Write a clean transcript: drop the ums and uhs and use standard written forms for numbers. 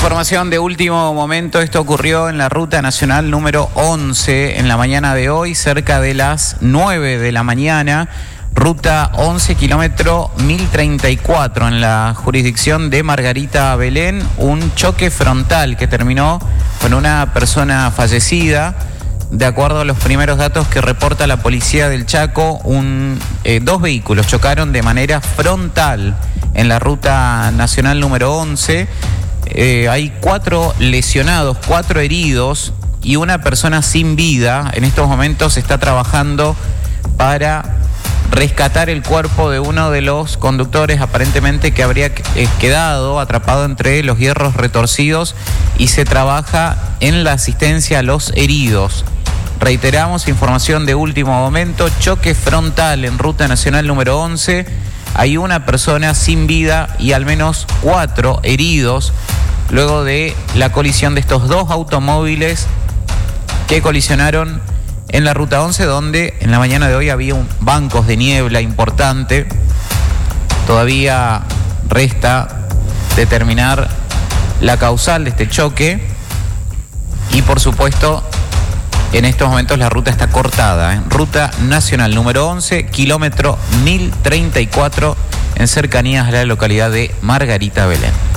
Información de último momento, esto ocurrió en la ruta nacional número 11 en la mañana de hoy, cerca de las 9 de la mañana, ruta 11, kilómetro 1034 en la jurisdicción de Margarita Belén, un choque frontal que terminó con una persona fallecida. De acuerdo a los primeros datos que reporta la policía del Chaco, dos vehículos chocaron de manera frontal en la ruta nacional número 11. Hay 4 lesionados, 4 heridos y una persona sin vida. En estos momentos se está trabajando para rescatar el cuerpo de uno de los conductores, aparentemente que habría quedado atrapado entre los hierros retorcidos, y se trabaja en la asistencia a los heridos. Reiteramos, información de último momento, choque frontal en ruta nacional número 11. Hay una persona sin vida y al menos 4 heridos luego de la colisión de estos dos automóviles que colisionaron en la ruta 11, donde en la mañana de hoy había bancos de niebla importante. Todavía resta determinar la causal de este choque y, por supuesto, en estos momentos la ruta está cortada. Ruta nacional número 11, kilómetro 1034, en cercanías a la localidad de Margarita Belén.